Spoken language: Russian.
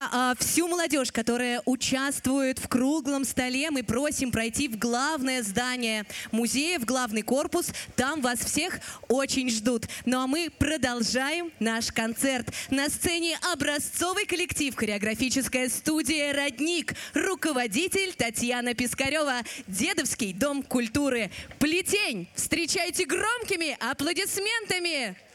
всю молодежь, которая участвует в круглом столе, мы просим пройти в главное здание музея, в главный корпус. Там вас всех очень ждут. Ну а мы продолжаем наш концерт. На сцене образцовый коллектив, хореографическая студия «Родник», руководитель Татьяна Пискарева, Дедовский дом культуры. Плетень! Встречайте громкими аплодисментами!